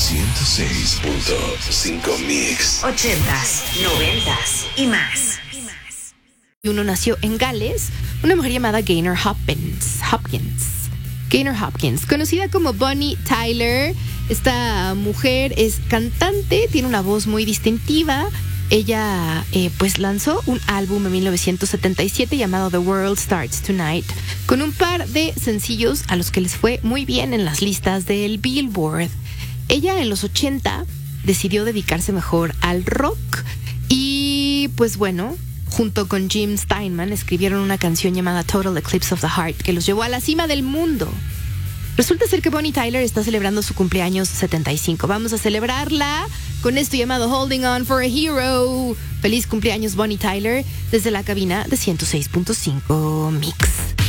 106.5 Mix. 80s, 90s y más. Uno nació en Gales, una mujer llamada Gaynor Hopkins. Gaynor Hopkins, conocida como Bonnie Tyler. Esta mujer es cantante, tiene una voz muy distintiva. Ella pues lanzó un álbum en 1977 llamado The World Starts Tonight, con un par de sencillos a los que les fue muy bien en las listas del Billboard. Ella en los 80 decidió dedicarse mejor al rock y pues bueno, junto con Jim Steinman escribieron una canción llamada Total Eclipse of the Heart que los llevó a la cima del mundo. Resulta ser que Bonnie Tyler está celebrando su cumpleaños 75. Vamos a celebrarla con esto llamado Holding On for a Hero. Feliz cumpleaños Bonnie Tyler desde la cabina de 106.5 Mix.